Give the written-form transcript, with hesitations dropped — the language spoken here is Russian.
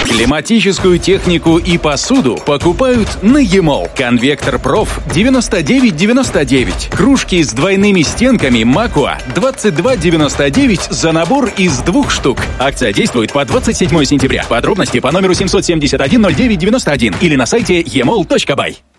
Климатическую технику и посуду покупают на e-mall. Конвектор Проф 99,99. Кружки с двойными стенками Макуа 22,99 за набор из 2 штук. Акция действует по 27 сентября. Подробности по номеру 771 09 91 или на сайте emall.by.